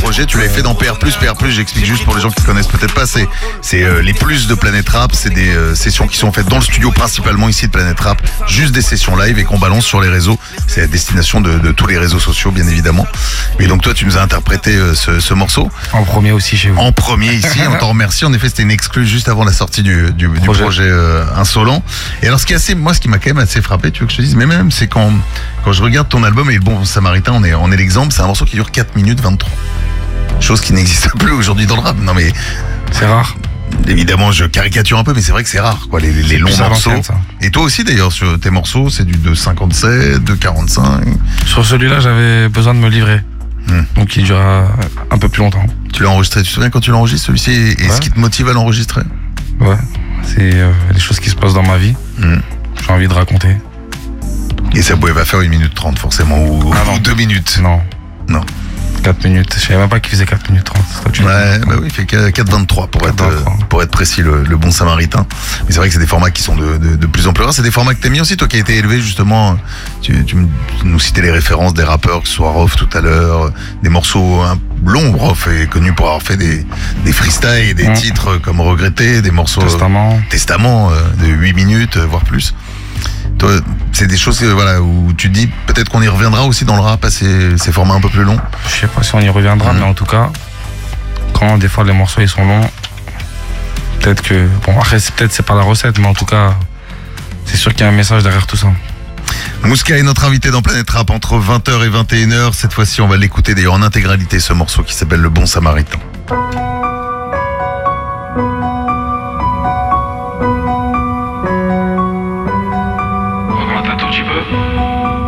projet. Tu l'avais fait dans PR+. PR+, j'explique juste pour les gens qui connaissent peut-être pas, c'est les plus de Planète Rap. C'est des sessions qui sont faites dans le studio principalement ici de Planète Rap, juste des sessions live et qu'on balance sur les réseaux. C'est à destination de tous les réseaux sociaux, bien évidemment. Et donc toi, tu nous as interprété ce morceau. En premier aussi chez vous. En premier ici, on t'en remercie. En effet, c'était une exclue juste avant la sortie du projet Insolent. Et alors, ce qui m'a quand même assez frappé, tu veux que je te dise, mais même, c'est quand je regarde ton album et le Bon Samaritain, on est l'exemple, c'est un morceau qui dure 4 minutes 23. Chose qui n'existe plus aujourd'hui dans le rap. Non mais c'est rare. Évidemment, je caricature un peu, mais c'est vrai que c'est rare, quoi, les longs morceaux. Et toi aussi, d'ailleurs, sur tes morceaux, c'est du 2,57, 2,45. Sur celui-là, j'avais besoin de me livrer. Donc il dure un peu plus longtemps. Tu l'as enregistré, tu te souviens quand tu l'enregistres celui-ci et ce qui te motive à l'enregistrer? Ouais, c'est les choses qui se passent dans ma vie. J'ai envie de raconter. Et ça pouvait pas faire 1 minute 30 forcément, ou 2 minutes. Non. 4 minutes, je savais même pas qu'il faisait 4 minutes 30. Ouais, bah oui, il fait 4,23 pour être précis, le Bon Samaritain. Mais c'est vrai que c'est des formats qui sont de plus en plus rares. C'est des formats que t'as mis aussi, toi qui as été élevé justement. Tu nous citais les références des rappeurs, que ce soit Rof tout à l'heure, des morceaux longs. Rof est connu pour avoir fait des freestyles, des titres comme Regretter, des morceaux Testament de 8 minutes, voire plus. Toi, c'est des choses où tu te dis peut-être qu'on y reviendra aussi dans le rap à ces formats un peu plus longs. Je sais pas si on y reviendra, mais en tout cas, quand des fois les morceaux ils sont longs, peut-être que après c'est pas la recette, mais en tout cas, c'est sûr qu'il y a un message derrière tout ça. Mouska est notre invité dans Planète Rap entre 20h et 21h. Cette fois-ci, on va l'écouter d'ailleurs en intégralité, ce morceau qui s'appelle Le Bon Samaritain.